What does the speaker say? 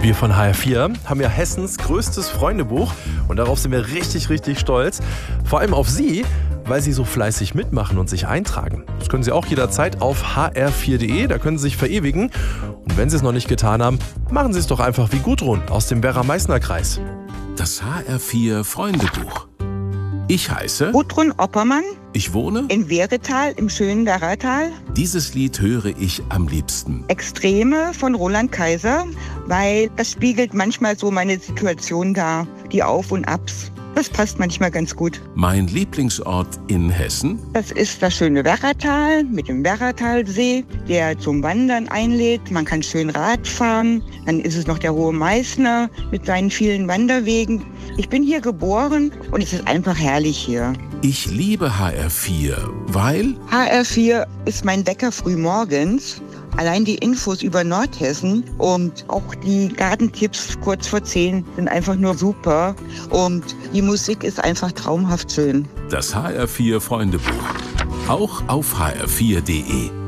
Wir von HR4 haben ja Hessens größtes Freundebuch und darauf sind wir richtig, richtig stolz. Vor allem auf Sie, weil Sie so fleißig mitmachen und sich eintragen. Das können Sie auch jederzeit auf hr4.de, da können Sie sich verewigen. Und wenn Sie es noch nicht getan haben, machen Sie es doch einfach wie Gudrun aus dem Werra-Meißner-Kreis. Das HR4 Freundebuch. Ich heiße Gudrun Oppermann. Ich wohne In Wehretal im schönen Werratal. Dieses Lied höre ich am liebsten. Extreme von Roland Kaiser, weil das spiegelt manchmal so meine Situation dar, die Auf und Abs. Das passt manchmal ganz gut. Mein Lieblingsort in Hessen? Das ist das schöne Werratal mit dem Werratalsee, der zum Wandern einlädt. Man kann schön Rad fahren. Dann ist es noch der Hohe Meißner mit seinen vielen Wanderwegen. Ich bin hier geboren und es ist einfach herrlich hier. Ich liebe HR4, weil HR4 ist mein Wecker früh morgens. Allein die Infos über Nordhessen und auch die Gartentipps kurz vor 10 sind einfach nur super. Und die Musik ist einfach traumhaft schön. das HR4 Freundebuch. Auch auf hr4.de.